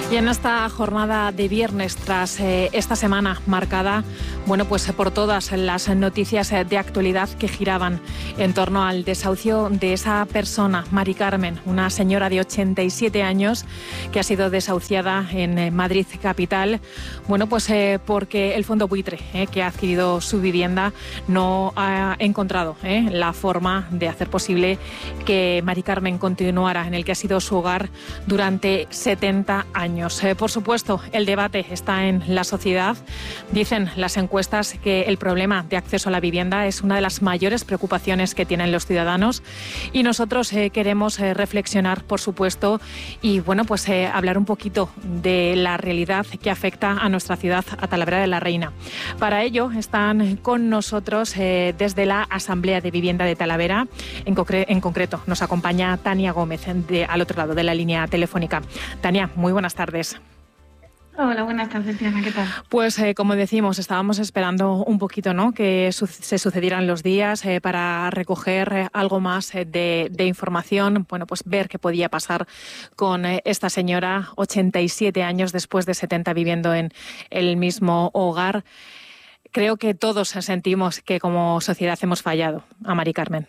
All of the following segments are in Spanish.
Y en esta jornada de viernes, tras esta semana marcada, pues por todas las noticias de actualidad que giraban en torno al desahucio de esa persona, Mari Carmen, una señora de 87 años que ha sido desahuciada en Madrid capital, porque el fondo buitre que ha adquirido su vivienda no ha encontrado la forma de hacer posible que Mari Carmen continuara en el que ha sido su hogar durante 70 años. Por supuesto, el debate está en la sociedad. Dicen las encuestas que el problema de acceso a la vivienda es una de las mayores preocupaciones que tienen los ciudadanos y nosotros queremos reflexionar, por supuesto, y hablar un poquito de la realidad que afecta a nuestra ciudad, a Talavera de la Reina. Para ello están con nosotros desde la Asamblea de Vivienda de Talavera. En concreto nos acompaña Tania Gómez al otro lado de la línea telefónica. Tania, muy buenas tardes. Hola, buenas tardes, Diana, ¿qué tal? Como decimos, estábamos esperando un poquito, que se sucedieran los días para recoger algo más de información, ver qué podía pasar con esta señora, 87 años después de 70 viviendo en el mismo hogar. Creo que todos sentimos que como sociedad hemos fallado a Mari Carmen.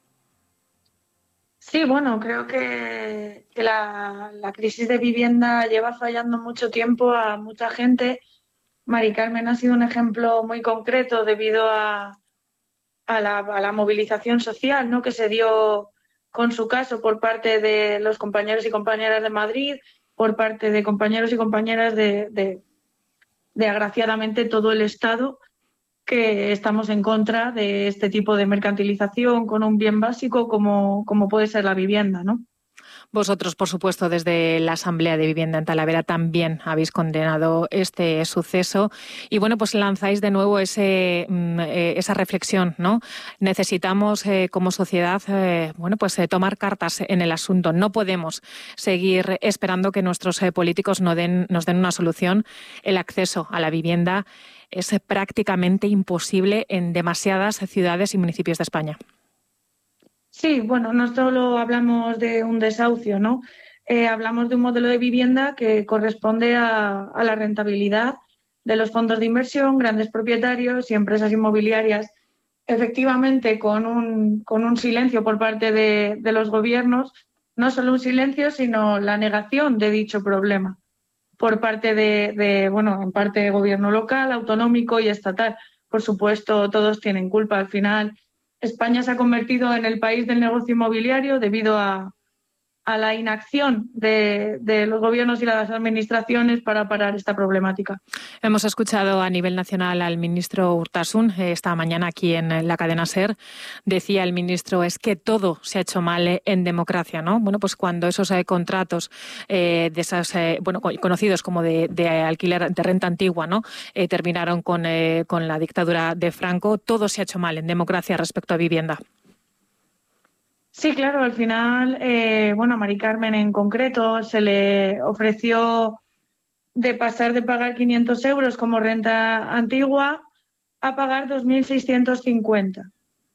Sí, creo que la crisis de vivienda lleva fallando mucho tiempo a mucha gente. Mari Carmen ha sido un ejemplo muy concreto debido a la movilización social, ¿no?, que se dio con su caso por parte de los compañeros y compañeras de Madrid, por parte de compañeros y compañeras de agraciadamente todo el Estado, que estamos en contra de este tipo de mercantilización con un bien básico como puede ser la vivienda, ¿no? Vosotros, por supuesto, desde la Asamblea de Vivienda en Talavera también habéis condenado este suceso y, lanzáis de nuevo esa reflexión, ¿no? Necesitamos, como sociedad, tomar cartas en el asunto. No podemos seguir esperando que nuestros políticos nos den una solución. El acceso a la vivienda es prácticamente imposible en demasiadas ciudades y municipios de España. Sí, no solo hablamos de un desahucio, ¿no? Hablamos de un modelo de vivienda que corresponde a la rentabilidad de los fondos de inversión, grandes propietarios y empresas inmobiliarias, efectivamente con un silencio por parte de los gobiernos, no solo un silencio, sino la negación de dicho problema por parte en parte gobierno local, autonómico y estatal. Por supuesto, todos tienen culpa. Al final, España se ha convertido en el país del negocio inmobiliario debido a la inacción de los gobiernos y las administraciones para parar esta problemática. Hemos escuchado a nivel nacional al ministro Urtasun esta mañana aquí en la cadena SER. Decía el ministro, es que todo se ha hecho mal en democracia, ¿no? Cuando esos contratos de esos, conocidos como de alquiler de renta antigua, ¿no? Terminaron con la dictadura de Franco, todo se ha hecho mal en democracia respecto a vivienda. Sí, claro, al final, a Mari Carmen en concreto se le ofreció de pasar de pagar 500 euros como renta antigua a pagar 2.650.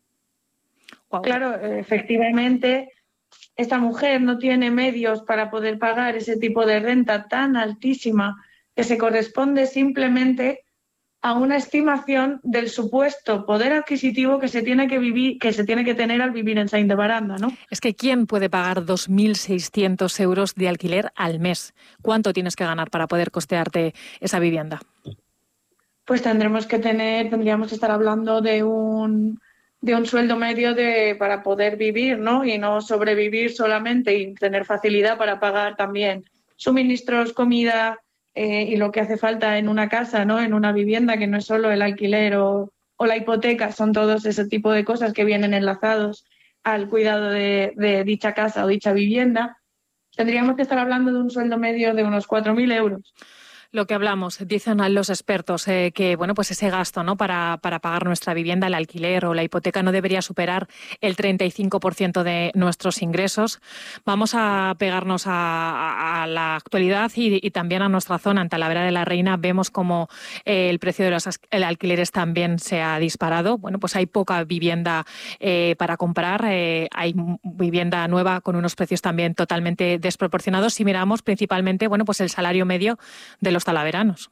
Wow. Claro, efectivamente, esta mujer no tiene medios para poder pagar ese tipo de renta tan altísima que se corresponde simplemente a una estimación del supuesto poder adquisitivo que se tiene que tener al vivir en Saint de Baranda, ¿no? Es que ¿quién puede pagar 2.600 euros de alquiler al mes? ¿Cuánto tienes que ganar para poder costearte esa vivienda? Pues tendríamos que estar hablando de un sueldo medio para poder vivir, ¿no? Y no sobrevivir solamente y tener facilidad para pagar también suministros, comida, y lo que hace falta en una casa, ¿no? En una vivienda, que no es solo el alquiler o la hipoteca, son todos ese tipo de cosas que vienen enlazados al cuidado de dicha casa o dicha vivienda. Tendríamos que estar hablando de un sueldo medio de unos 4.000 euros. Lo que hablamos, dicen los expertos que bueno, pues ese gasto, ¿no?, para pagar nuestra vivienda, el alquiler o la hipoteca no debería superar el 35% de nuestros ingresos. Vamos a pegarnos a la actualidad y también a nuestra zona. En Talavera de la Reina vemos como el precio de los alquileres también se ha disparado. Bueno, pues hay poca vivienda para comprar, hay vivienda nueva con unos precios también totalmente desproporcionados si miramos principalmente, bueno, pues el salario medio de los talaveranos.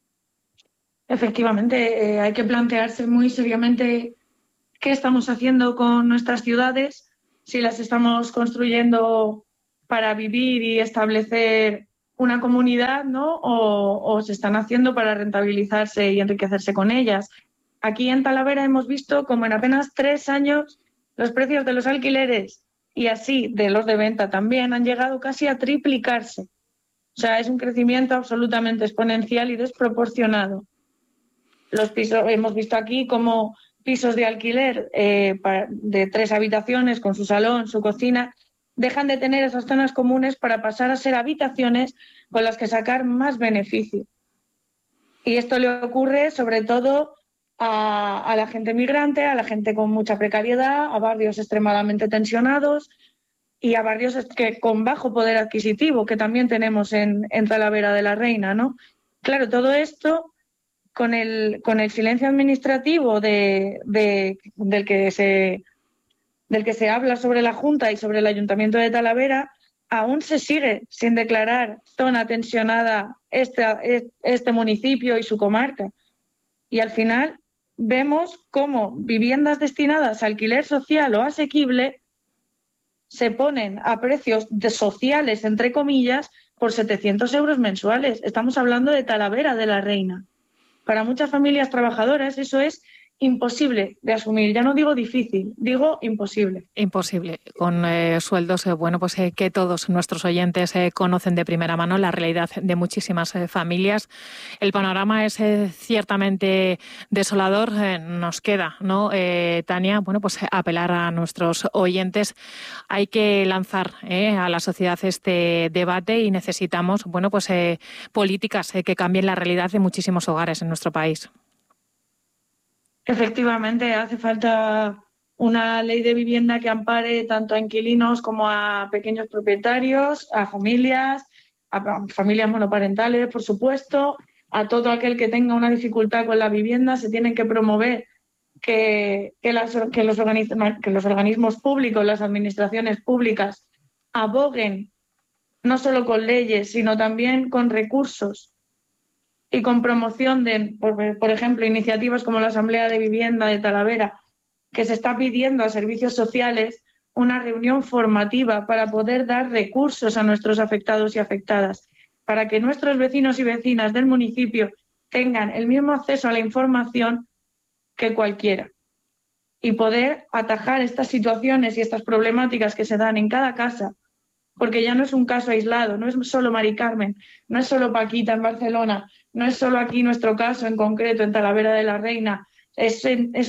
Efectivamente, hay que plantearse muy seriamente qué estamos haciendo con nuestras ciudades, si las estamos construyendo para vivir y establecer una comunidad, ¿no? O se están haciendo para rentabilizarse y enriquecerse con ellas. Aquí en Talavera hemos visto como en apenas 3 años los precios de los alquileres y así de los de venta también han llegado casi a triplicarse. O sea, es un crecimiento absolutamente exponencial y desproporcionado. Los pisos, hemos visto aquí como pisos de alquiler de 3 habitaciones con su salón, su cocina, dejan de tener esas zonas comunes para pasar a ser habitaciones con las que sacar más beneficio. Y esto le ocurre sobre todo a la gente migrante, a la gente con mucha precariedad, a barrios extremadamente tensionados y a barrios con bajo poder adquisitivo, que también tenemos en Talavera de la Reina, ¿no? Claro, todo esto con el silencio administrativo del que se habla sobre la Junta y sobre el Ayuntamiento de Talavera, aún se sigue sin declarar zona tensionada este municipio y su comarca. Y al final vemos cómo viviendas destinadas a alquiler social o asequible se ponen a precios sociales, entre comillas, por 700 euros mensuales. Estamos hablando de Talavera de la Reina. Para muchas familias trabajadoras eso es imposible de asumir. Ya no digo difícil, digo imposible. Imposible. Con sueldos, bueno, pues que todos nuestros oyentes conocen de primera mano la realidad de muchísimas familias. El panorama es ciertamente desolador. Nos queda, ¿no, Tania? Bueno, pues apelar a nuestros oyentes. Hay que lanzar a la sociedad este debate y necesitamos, bueno, pues políticas que cambien la realidad de muchísimos hogares en nuestro país. Efectivamente, hace falta una ley de vivienda que ampare tanto a inquilinos como a pequeños propietarios, a familias monoparentales, por supuesto, a todo aquel que tenga una dificultad con la vivienda. Se tienen que promover que los organismos públicos, las administraciones públicas, aboguen no solo con leyes, sino también con recursos y con promoción de, por ejemplo, iniciativas como la Asamblea de Vivienda de Talavera, que se está pidiendo a servicios sociales una reunión formativa para poder dar recursos a nuestros afectados y afectadas, para que nuestros vecinos y vecinas del municipio tengan el mismo acceso a la información que cualquiera y poder atajar estas situaciones y estas problemáticas que se dan en cada casa, porque ya no es un caso aislado, no es solo Mari Carmen, no es solo Paquita en Barcelona, no es solo aquí nuestro caso en concreto en Talavera de la Reina, es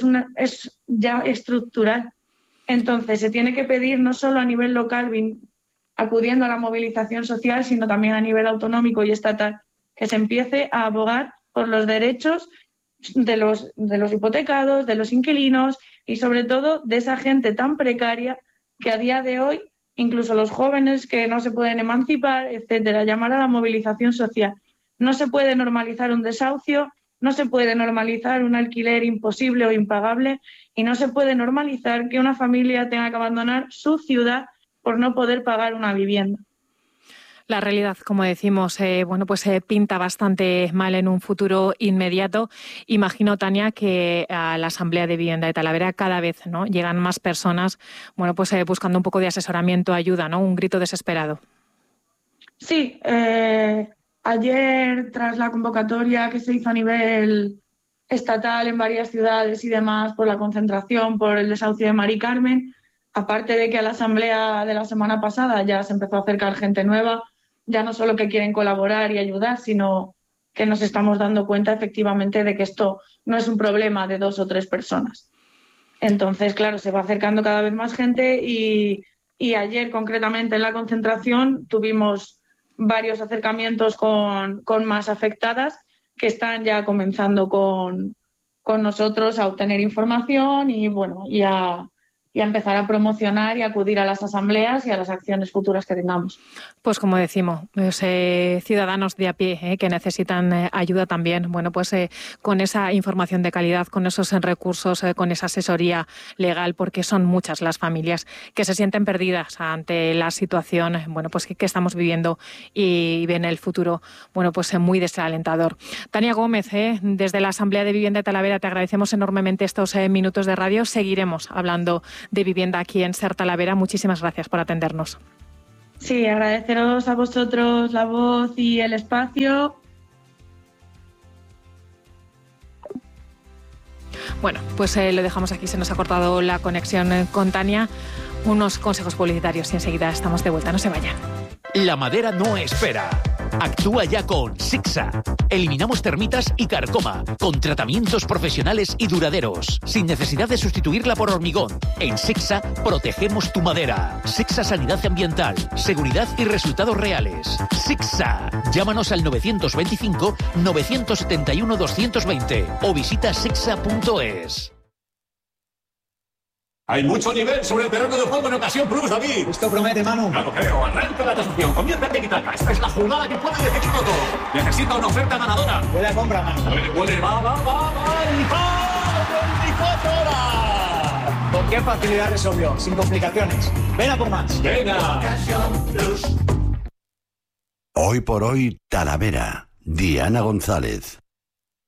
ya estructural. Entonces se tiene que pedir no solo a nivel local, acudiendo a la movilización social, sino también a nivel autonómico y estatal, que se empiece a abogar por los derechos de los hipotecados, de los inquilinos y sobre todo de esa gente tan precaria que a día de hoy, incluso los jóvenes que no se pueden emancipar, etcétera, llamar a la movilización social. No se puede normalizar un desahucio, no se puede normalizar un alquiler imposible o impagable y no se puede normalizar que una familia tenga que abandonar su ciudad por no poder pagar una vivienda. La realidad, como decimos, bueno, pues pinta bastante mal en un futuro inmediato. Imagino, Tania, que a la Asamblea de Vivienda de Talavera cada vez, ¿no?, llegan más personas, bueno, pues buscando un poco de asesoramiento, ayuda, ¿no? Un grito desesperado. Sí, ayer, tras la convocatoria que se hizo a nivel estatal en varias ciudades y demás por la concentración, por el desahucio de Mari Carmen, aparte de que a la asamblea de la semana pasada ya se empezó a acercar gente nueva, ya no solo que quieren colaborar y ayudar, sino que nos estamos dando cuenta efectivamente de que esto no es un problema de 2 o 3 personas. Entonces, claro, se va acercando cada vez más gente y ayer concretamente en la concentración tuvimos varios acercamientos con más afectadas que están ya comenzando con nosotros a obtener información y a empezar a promocionar y acudir a las asambleas y a las acciones futuras que tengamos. Pues como decimos, ciudadanos de a pie que necesitan ayuda también, con esa información de calidad, con esos recursos, con esa asesoría legal, porque son muchas las familias que se sienten perdidas ante la situación que estamos viviendo y ven el futuro muy desalentador. Tania Gómez, desde la Asamblea de Vivienda de Talavera, te agradecemos enormemente estos minutos de radio. Seguiremos hablando de vivienda aquí en SER Talavera. Muchísimas gracias por atendernos. Sí, agradeceros a vosotros la voz y el espacio. Bueno, pues lo dejamos aquí, se nos ha cortado la conexión con Tania. Unos consejos publicitarios y enseguida estamos de vuelta, no se vayan. La madera no espera. Actúa ya con Sixa. Eliminamos termitas y carcoma, con tratamientos profesionales y duraderos, sin necesidad de sustituirla por hormigón. En Sixa protegemos tu madera. Sixa Sanidad Ambiental, seguridad y resultados reales. Sixa. Llámanos al 925-971-220 o visita sixa.es. Hay mucho nivel sobre el terreno de juego en Ocasión Plus, David. Esto promete, Manu. Ya lo creo. Arranca la tasación. Comienza el tiki-taka. Esta es la jugada que puede decidirlo todo. Necesita una oferta ganadora. Huele a compra, Manu. Huele. Va. ¡El 24 horas! ¿Con qué facilidad resolvió? Sin complicaciones. Ven a por más. Venga. Ocasión Plus. Hoy por hoy, Talavera. Diana González.